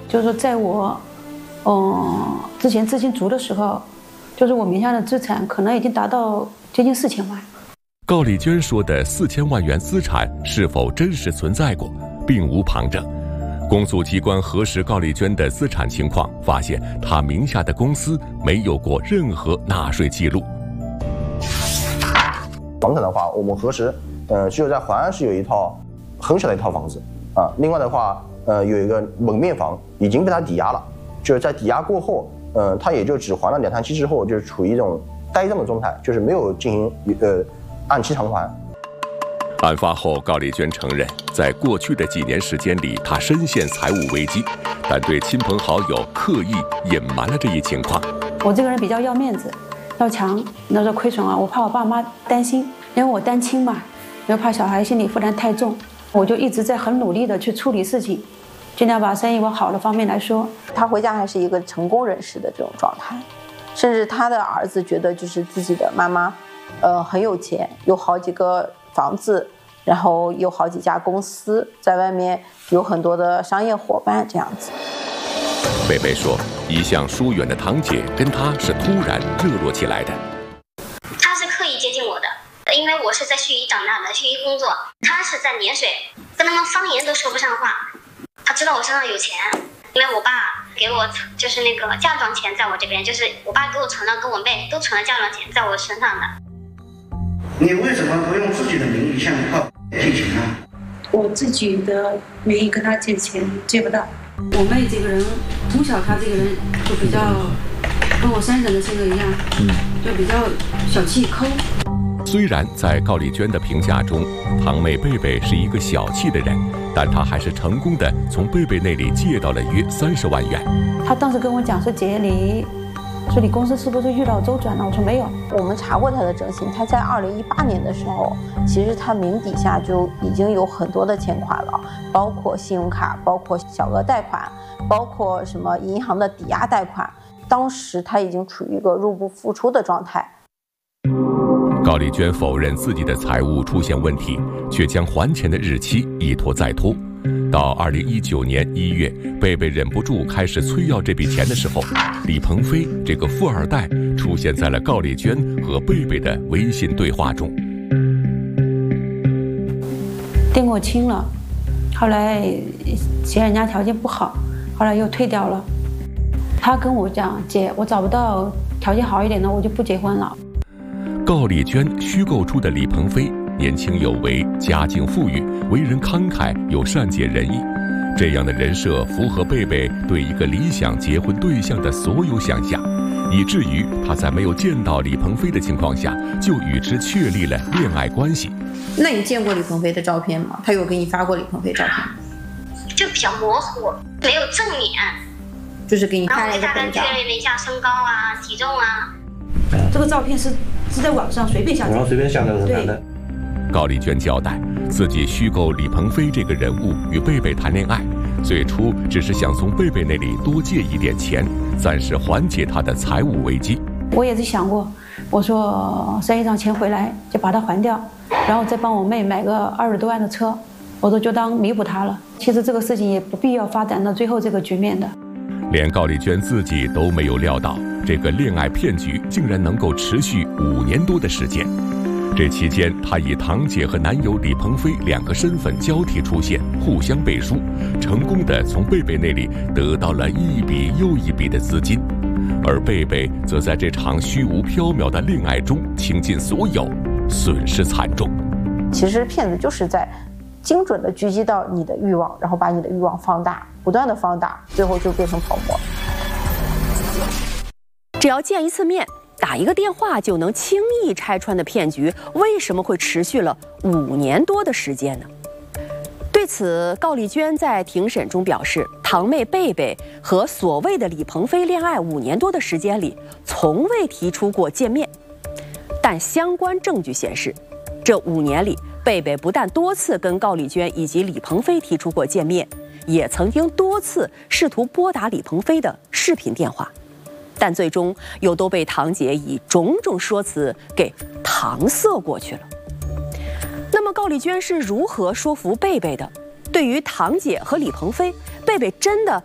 就是说在我之前资金足的时候，就是我名下的资产可能已经达到接近4000万。 高丽娟说的4000万元资产是否真实存在过，并无旁证。公诉机关核实高丽娟的资产情况，发现她名下的公司没有过任何纳税记录。 房产的话，我们核实，只有在淮安市有一套很小的一套房子啊。另外的话，有一个门面房已经被他抵押了，就是在抵押过后，他也就只还了2摊期之后，就是处于一种呆账的状态，就是没有进行按期偿还。 案发后，高丽娟承认，在过去的几年时间里，她深陷财务危机，但对亲朋好友刻意隐瞒了这一情况。 我这个人比较要面子，要强，那时候亏损了，我怕我爸妈担心，因为我单亲嘛，又怕小孩心理负担太重，我就一直在很努力的去处理事情，尽量把生意往好的方面来说。 他回家还是一个成功人士的这种状态，甚至他的儿子觉得就是自己的妈妈，很有钱，有好几个房子，然后有好几家公司，在外面有很多的商业伙伴这样子。 贝贝说，一向疏远的堂姐跟她是突然热络起来的。 她是刻意接近我的，因为我是在盱眙长大的，盱眙工作，她是在涟水，跟他们方言都说不上话。她知道我身上有钱，因为我爸给我就是那个嫁妆钱在我这边，就是我爸给我存了，跟我妹都存了嫁妆钱在我身上的。 你为什么不用自己的名义向他借钱呢？ 我自己的名义跟他借钱借不到。我妹这个人，从小她这个人就比较跟我三婶的性格一样，就比较小气抠。 虽然在高丽娟的评价中，堂妹贝贝是一个小气的人，但她还是成功的从贝贝那里借到了约30万元。 她当时跟我讲说：“姐，你公司是不是遇到周转了？”我说没有。 我们查过他的征信，他在2018年的时候，其实他名底下就已经有很多的欠款了，包括信用卡，包括小额贷款，包括什么银行的抵押贷款。当时他已经处于一个入不敷出的状态。 高丽娟否认自己的财务出现问题，却将还钱的日期一拖再拖。到2019年1月，贝贝忍不住开始催要这笔钱的时候，李鹏飞这个富二代出现在了高丽娟和贝贝的微信对话中。 定我亲了，后来嫌人家条件不好，后来又退掉了。他跟我讲：“姐，我找不到条件好一点的，我就不结婚了。” 高丽娟虚构出的李鹏飞年轻有为，家境富裕，为人慷慨又善解人意，这样的人设符合贝贝对一个理想结婚对象的所有想象，以至于她在没有见到李鹏飞的情况下，就与之确立了恋爱关系。 那你见过李鹏飞的照片吗？他有给你发过李鹏飞照片吗？ 就比较模糊，没有正脸， 就是给你发了一个大概确认了一下身高啊、体重啊。 这个照片是在网上随便下载， 然后随便下载的。 高丽娟交代，自己虚构李鹏飞这个人物与贝贝谈恋爱，最初只是想从贝贝那里多借一点钱，暂时缓解他的财务危机。 我也是想过，我说生意上钱回来就把它还掉，然后再帮我妹买个20多万的车，我说就当弥补她了。其实这个事情也不必要发展到最后这个局面的。 连高丽娟自己都没有料到，这个恋爱骗局竟然能够持续5年多的时间。这期间，她以堂姐和男友李鹏飞2个身份交替出现，互相背书，成功的从贝贝那里得到了一笔又一笔的资金，而贝贝则在这场虚无缥缈的恋爱中倾尽所有，损失惨重。 其实骗子就是在精准的狙击到你的欲望，然后把你的欲望放大，不断的放大，最后就变成泡沫。 只要见一次面，打一个电话就能轻易拆穿的骗局，为什么会持续了5年多的时间呢？对此，高丽娟在庭审中表示，堂妹贝贝和所谓的李鹏飞恋爱5年多的时间里，从未提出过见面。但相关证据显示，这5年里，贝贝不但多次跟高丽娟以及李鹏飞提出过见面，也曾经多次试图拨打李鹏飞的视频电话。但最终又都被堂姐以种种说辞给搪塞过去了。那么高丽娟是如何说服贝贝的？对于堂姐和李鹏飞，贝贝真的